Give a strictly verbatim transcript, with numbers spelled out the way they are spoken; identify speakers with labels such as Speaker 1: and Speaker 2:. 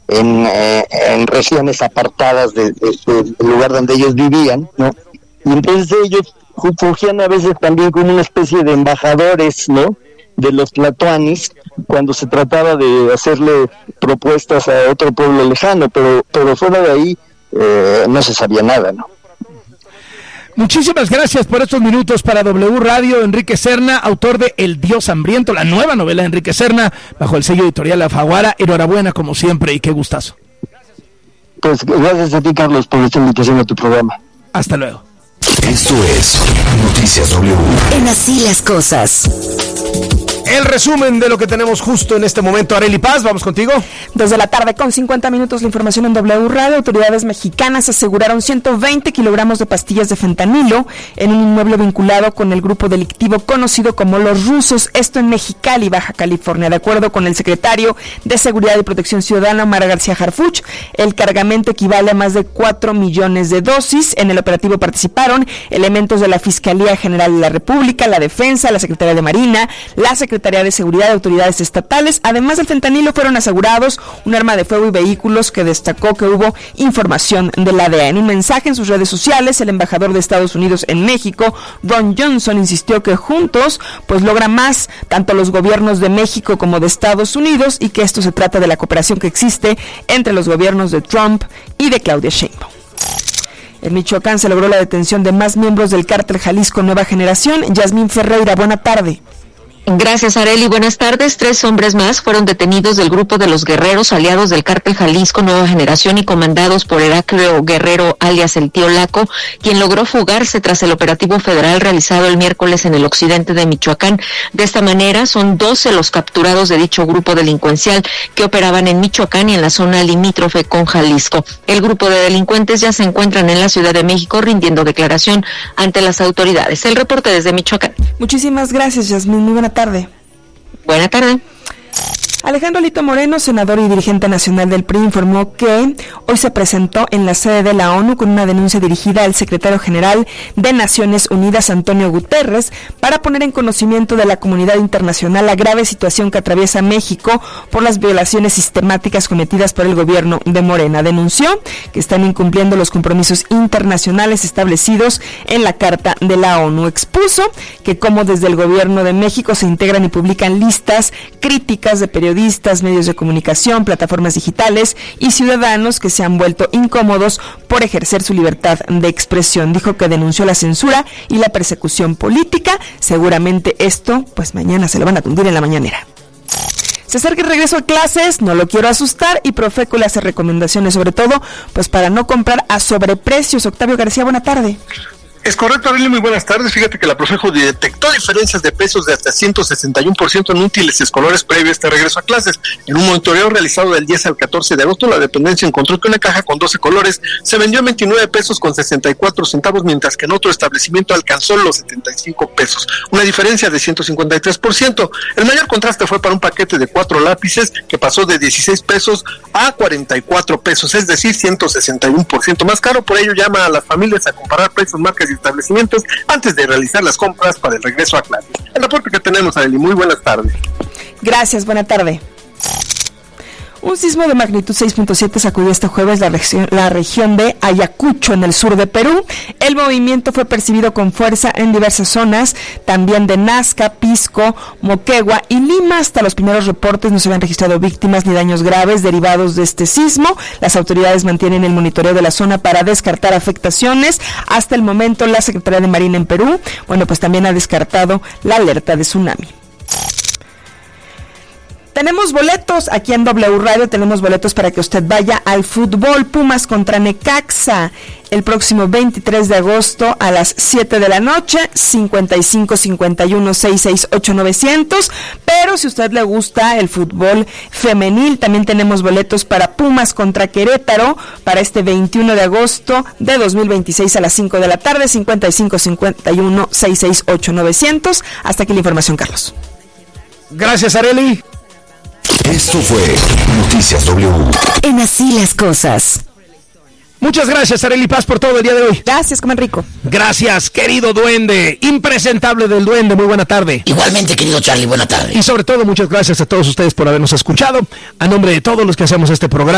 Speaker 1: en, eh, en regiones apartadas de, de, de, del lugar donde ellos vivían, ¿no? Y entonces ellos fungían a veces también como una especie de embajadores, ¿no?, de los tlatoanis, cuando se trataba de hacerle propuestas a otro pueblo lejano, pero pero fuera de ahí eh, no se sabía nada, ¿no?
Speaker 2: Muchísimas gracias por estos minutos para W Radio. Enrique Serna, autor de El Dios Hambriento, la nueva novela de Enrique Serna, bajo el sello editorial Alfaguara. Enhorabuena como siempre y qué gustazo.
Speaker 1: Pues gracias a ti, Carlos, por esta invitación a tu programa.
Speaker 2: Hasta luego.
Speaker 3: Esto es Noticias W.
Speaker 4: En Así las Cosas.
Speaker 2: El resumen de lo que tenemos justo en este momento. Arely Paz, vamos contigo.
Speaker 5: Desde la tarde con cincuenta minutos la información en W Radio. Autoridades mexicanas aseguraron ciento veinte kilogramos de pastillas de fentanilo en un inmueble vinculado con el grupo delictivo conocido como Los Rusos, esto en Mexicali, Baja California. De acuerdo con el secretario de Seguridad y Protección Ciudadana, Omar García Harfuch, el cargamento equivale a más de cuatro millones de dosis. En el operativo participaron elementos de la Fiscalía General de la República, la Defensa, la Secretaría de Marina, la Secretaría de Seguridad de autoridades estatales. Además del fentanilo fueron asegurados un arma de fuego y vehículos, que destacó que hubo información de la D E A. En un mensaje en sus redes sociales, el embajador de Estados Unidos en México, Ron Johnson, insistió que juntos pues logra más, tanto los gobiernos de México como de Estados Unidos, y que esto se trata de la cooperación que existe entre los gobiernos de Trump y de Claudia Sheinbaum. En Michoacán se logró la detención de más miembros del cártel Jalisco Nueva Generación. Yasmín Ferreira, buena tarde.
Speaker 6: Gracias, Arely. Buenas tardes. Tres hombres más fueron detenidos del grupo de los guerreros aliados del cártel Jalisco Nueva Generación y comandados por Heraclio Guerrero, alias el Tío Laco, quien logró fugarse tras el operativo federal realizado el miércoles en el occidente de Michoacán. De esta manera, son doce los capturados de dicho grupo delincuencial que operaban en Michoacán y en la zona limítrofe con Jalisco. El grupo de delincuentes ya se encuentran en la Ciudad de México rindiendo declaración ante las autoridades. El reporte desde Michoacán.
Speaker 5: Muchísimas gracias, Yasmín. Muy buena tarde.
Speaker 6: Buena tarde.
Speaker 5: Alejandro Lito Moreno, senador y dirigente nacional del P R I, informó que hoy se presentó en la sede de la ONU con una denuncia dirigida al secretario general de Naciones Unidas, Antonio Guterres, para poner en conocimiento de la comunidad internacional la grave situación que atraviesa México por las violaciones sistemáticas cometidas por el gobierno de Morena. Denunció que están incumpliendo los compromisos internacionales establecidos en la Carta de la ONU. Expuso que como desde el gobierno de México se integran y publican listas críticas de periodistas, medios de comunicación, plataformas digitales y ciudadanos que se han vuelto incómodos por ejercer su libertad de expresión. Dijo que denunció la censura y la persecución política. Seguramente esto, pues mañana se lo van a tundir en la mañanera. Se acerca el regreso a clases, no lo quiero asustar, y Profeco le hace recomendaciones, sobre todo, pues para no comprar a sobreprecios. Octavio García, buena tarde.
Speaker 7: Es correcto, Arely, muy buenas tardes. Fíjate que la Profeco detectó diferencias de precios de hasta ciento sesenta y uno por ciento en útiles escolares previo a este regreso a clases. En un monitoreo realizado del diez al catorce de agosto, la dependencia encontró que una caja con doce colores se vendió en veintinueve pesos con sesenta y cuatro centavos, mientras que en otro establecimiento alcanzó los setenta y cinco pesos, una diferencia de ciento cincuenta y tres por ciento. El mayor contraste fue para un paquete de cuatro lápices, que pasó de dieciséis pesos a cuarenta y cuatro pesos, es decir, ciento sesenta y uno por ciento más caro. Por ello llama a las familias a comparar precios, marcas y establecimientos antes de realizar las compras para el regreso a clases. El reporte que tenemos, Arely, muy buenas tardes.
Speaker 5: Gracias, buena tarde. Un sismo de magnitud seis punto siete sacudió este jueves la región, la región de Ayacucho, en el sur de Perú. El movimiento fue percibido con fuerza en diversas zonas, también de Nazca, Pisco, Moquegua y Lima. Hasta los primeros reportes no se habían registrado víctimas ni daños graves derivados de este sismo. Las autoridades mantienen el monitoreo de la zona para descartar afectaciones. Hasta el momento, la Secretaría de Marina en Perú, bueno, pues también ha descartado la alerta de tsunami. Tenemos boletos aquí en W Radio, tenemos boletos para que usted vaya al fútbol. Pumas contra Necaxa el próximo veintitrés de agosto a las siete de la noche, cincuenta y cinco, cincuenta y uno, sesenta y seis, ochenta, novecientos. Pero si a usted le gusta el fútbol femenil, también tenemos boletos para Pumas contra Querétaro para este veintiuno de agosto de dos mil veintiséis a las cinco de la tarde, cincuenta y cinco, cincuenta y uno, sesenta y seis, ochenta, novecientos. Hasta aquí la información, Carlos.
Speaker 2: Gracias, Arely.
Speaker 3: Esto fue Noticias W.
Speaker 4: En Así las Cosas.
Speaker 2: Muchas gracias, Arely Paz, por todo el día de hoy.
Speaker 5: Gracias, comen rico.
Speaker 2: Gracias, querido duende, impresentable del duende, muy buena tarde.
Speaker 8: Igualmente, querido Charlie, buena tarde.
Speaker 2: Y sobre todo, muchas gracias a todos ustedes por habernos escuchado. A nombre de todos los que hacemos este programa.